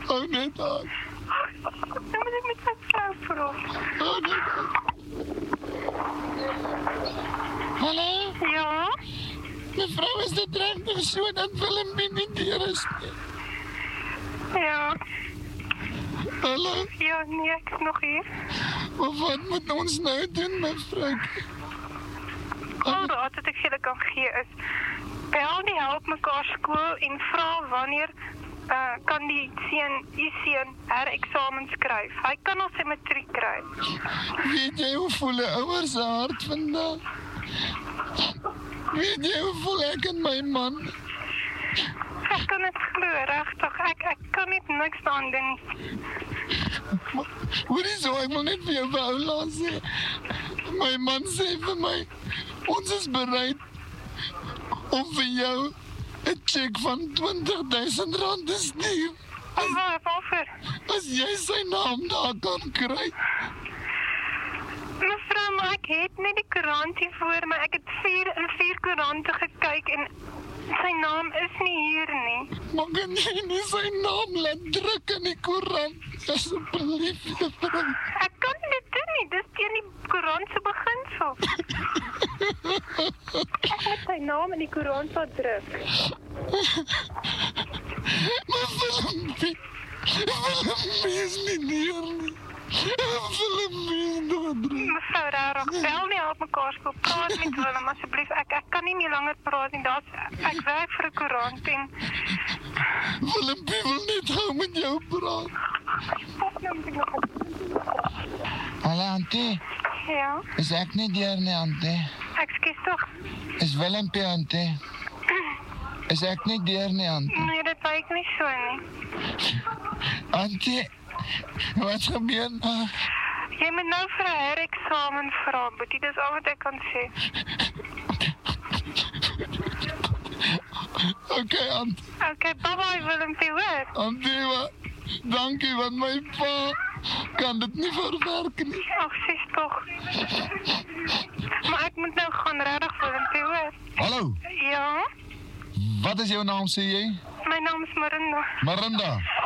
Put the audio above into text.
Hou net aan. Dan moet ek met sy vrou praat. Hou net aan. Hallo? Ja? Mevrou, is dit regtig so dat Willempie nie deur is nie? Ja. Hallo? Ja, nee, ek is nog hier. Maar wat moet ons nou doen, mevrou? Al raad wat ek vir julle kan gee is, bel die Help Mekaar skool en vra wanneer kan die seun hereksamen skryf. Hy kan al sy matriek kry. Weet jy hoe voel 'n ouer se hart vandag? Weet jy hoe voel ek en my man? Ek kan dit glo, regtig. Ek kan net niks aan doen nie. Hoorie so, ek wil net vir jou wou laat sê. My man sê vir my, ons is bereid om vir jou 'n cheque van R20,000 te stuur. Waarvoor? As jy sy naam daar kan kry. Mevrou, maar ek het net die koerant hier voor my. Ek het 4 koerante gekyk en sy naam is nie hier nie. Maar kan jy nie sy naam laat druk in die koerant? Asseblief, juffrou. Ek kan dit doen nie. Dis teen die koerant se beginsel. Ek moet sy naam in die koerant laat druk. Maar Willempie is nie neer nie. Willempie is doodruk. Mevrou, rarig, bel nie Help Mekaar skool. Praat met Willem, asseblief. Ek kan nie langer praat nie. Ek werk vir 'n koerant en... Willempie wil net gou met jou praat. Hallo, auntie. Ja, Is ek nie deur nie, auntie? ekskuus tog. Is Willempie, auntie? Is ek nie deur nie, auntie? Nee, dit lyk nie so nie. Auntie, wat gebeur nou? Jy moet nou vir 'n hereksamen vra, Boetie. Dis al wat ek kan sê. Okay, auntie. Okay, bye-bye, Willempie, hoor. Auntie, dankie, want my pa kan dit nie verwerk nie. Ag, sies tog. Maar ek moet nou gaan, regtig, Willempie, hoor. Hallo, Ja, wat is jou naam, sê jy? my naam is Marinda. Marinda.